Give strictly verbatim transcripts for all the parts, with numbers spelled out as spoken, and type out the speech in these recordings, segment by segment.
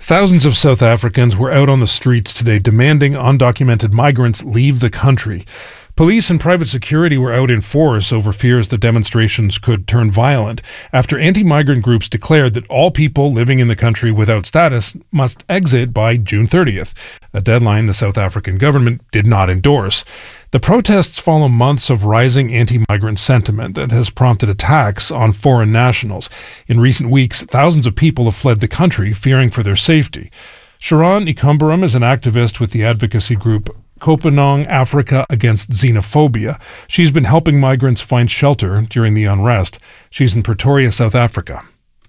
Thousands of South Africans were out on the streets today demanding undocumented migrants leave the country. Police and private security were out in force over fears the demonstrations could turn violent after anti-migrant groups declared that all people living in the country without status must exit by June thirtieth, a deadline the South African government did not endorse. The protests follow months of rising anti-migrant sentiment that has prompted attacks on foreign nationals. In recent weeks, thousands of people have fled the country, fearing for their safety. Sharon Ikumbaram is an activist with the advocacy group Kopanang Africa Against Xenophobia. She's been helping migrants find shelter during the unrest. She's in Pretoria, South Africa.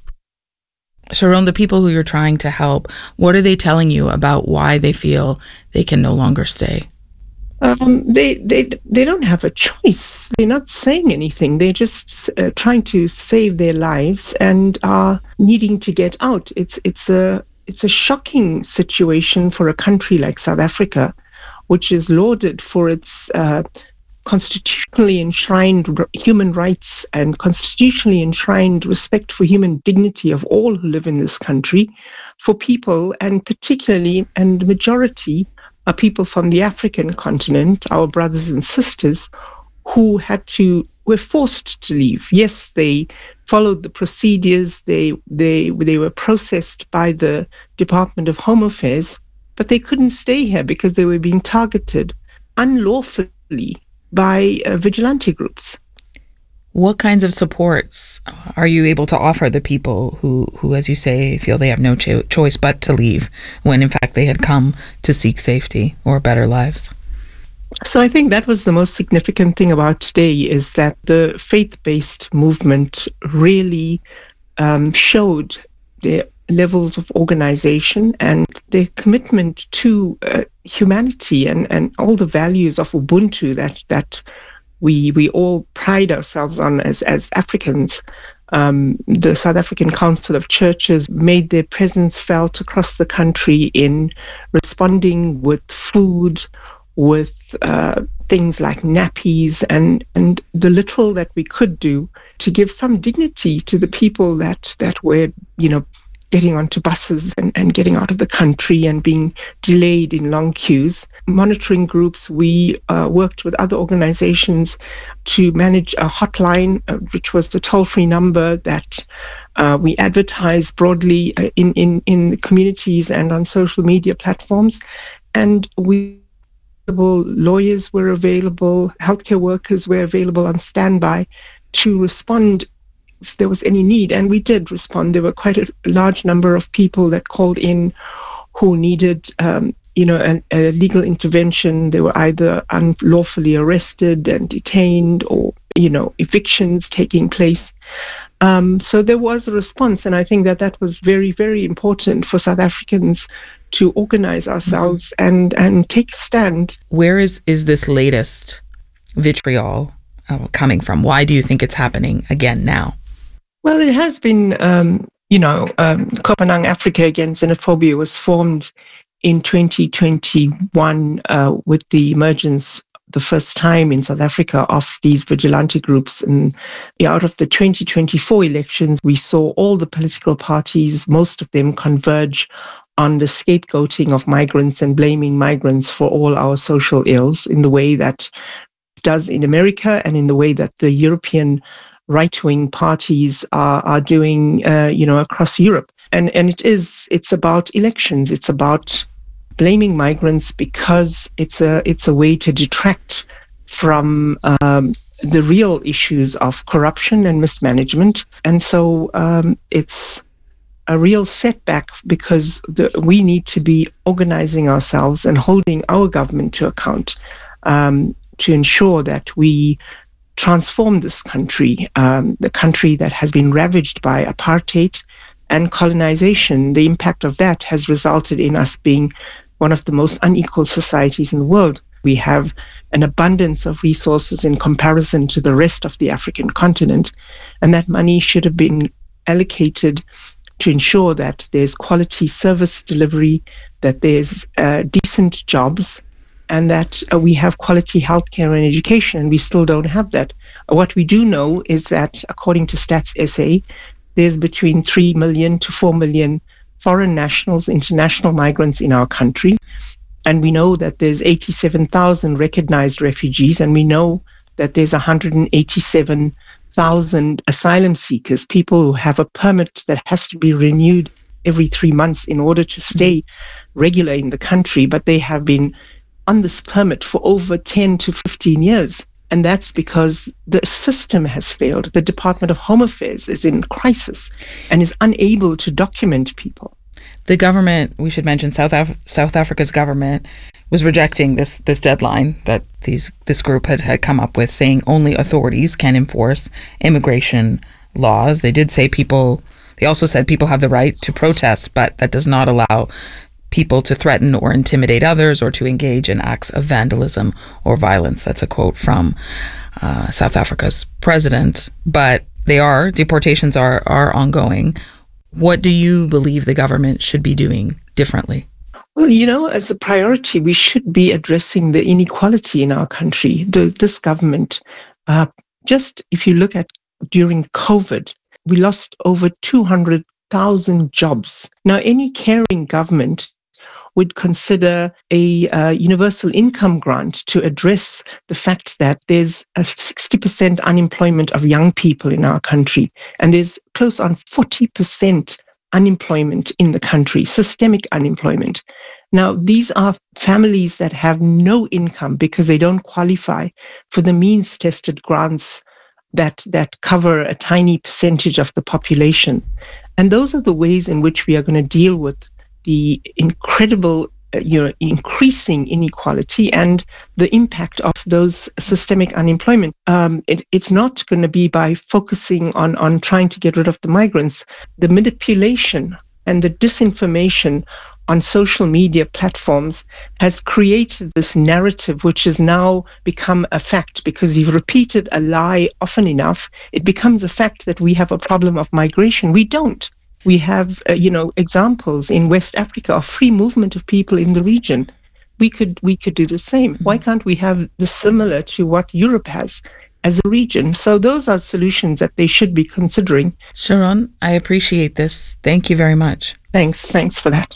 Sharon, the people who you're trying to help, what are they telling you about why they feel they can no longer stay? Um, they they they don't have a choice. They're not saying anything. They're just uh, trying to save their lives and are needing to get out. It's it's a it's a shocking situation for a country like South Africa, which is lauded for its uh, constitutionally enshrined r- human rights and constitutionally enshrined respect for human dignity of all who live in this country, for people, and particularly, and the majority are people from the African continent, our brothers and sisters, who had to, were forced to leave. Yes, they followed the procedures, they they they were processed by the Department of Home Affairs, but they couldn't stay here because they were being targeted unlawfully by uh, vigilante groups. What kinds of supports are you able to offer the people who, who as you say, feel they have no cho- choice but to leave when in fact they had come to seek safety or better lives? So I think that was the most significant thing about today, is that the faith-based movement really um, showed their levels of organization and their commitment to uh, humanity and, and all the values of Ubuntu that that we we all pride ourselves on as, as Africans. Um, the South African Council of Churches made their presence felt across the country in responding with food, with uh, things like nappies, and, and the little that we could do to give some dignity to the people that, that were, you know, getting onto buses and, and getting out of the country and being delayed in long queues. Monitoring groups, we uh, worked with other organizations to manage a hotline, uh, which was the toll-free number that uh, we advertised broadly uh, in, in, in the communities and on social media platforms. And we lawyers were available, healthcare workers were available on standby to respond if there was any need, and we did respond. There were quite a large number of people that called in who needed, um, you know, a, a legal intervention. They were either unlawfully arrested and detained, or, you know, evictions taking place. Um, so there was a response, and I think that that was very, very important for South Africans to organize ourselves mm-hmm. and and take a stand. Where is is this latest vitriol uh, coming from? Why do you think it's happening again now? Well, it has been, um, you know, um, Kopanang Africa Against Xenophobia was formed in twenty twenty-one uh, with the emergence, the first time in South Africa, of these vigilante groups. And out of the twenty twenty-four elections, we saw all the political parties, most of them, converge on the scapegoating of migrants and blaming migrants for all our social ills in the way that it does in America and in the way that the European right-wing parties are, are doing, uh, you know, across Europe. And and it is, it's about elections. It's about blaming migrants because it's a it's a way to detract from um, the real issues of corruption and mismanagement. And so um, it's a real setback because the, we need to be organizing ourselves and holding our government to account um, to ensure that we transform this country, um, the country that has been ravaged by apartheid and colonization. The impact of that has resulted in us being one of the most unequal societies in the world. We have an abundance of resources in comparison to the rest of the African continent, and that money should have been allocated to ensure that there's quality service delivery, that there's uh, decent jobs, and that uh, we have quality healthcare and education, and we still don't have that. What we do know is that, according to Stats S A, there's between three million to four million foreign nationals, international migrants in our country. And we know that there's eighty-seven thousand recognized refugees, and we know that there's one hundred eighty-seven thousand asylum seekers, people who have a permit that has to be renewed every three months in order to stay regular in the country, but they have been on this permit for over ten to fifteen years. And that's because the system has failed. The Department of Home Affairs is in crisis and is unable to document people. The government, we should mention, South Af- South Africa's government was rejecting this this deadline that these this group had, had come up with, saying only authorities can enforce immigration laws. They did say people, they also said people have the right to protest, but that does not allow people to threaten or intimidate others or to engage in acts of vandalism or violence. That's a quote from uh, South Africa's president. But they are, deportations are are ongoing. What do you believe the government should be doing differently? Well, you know, as a priority, we should be addressing the inequality in our country. The, this government, uh, just if you look at during COVID, we lost over two hundred thousand jobs. Now, any caring government would consider a uh, universal income grant to address the fact that there's a sixty percent unemployment of young people in our country, and there's close on forty percent unemployment in the country, systemic unemployment. Now, these are families that have no income because they don't qualify for the means-tested grants that that cover a tiny percentage of the population. And those are the ways in which we are going to deal with the incredible, uh, you know, increasing inequality and the impact of those systemic unemployment. Um, it, it's not going to be by focusing on, on trying to get rid of the migrants. The manipulation and the disinformation on social media platforms has created this narrative, which has now become a fact because you've repeated a lie often enough. It becomes a fact that we have a problem of migration. We don't. We have, uh, you know, examples in West Africa of free movement of people in the region. We could we could do the same. Why can't we have the similar to what Europe has as a region? So those are solutions that they should be considering. Sharon, I appreciate this. Thank you very much. Thanks. Thanks for that.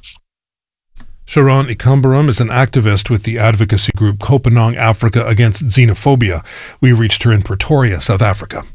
Sharon Ikambaram is an activist with the advocacy group Kopanong Africa Against Xenophobia. We reached her in Pretoria, South Africa.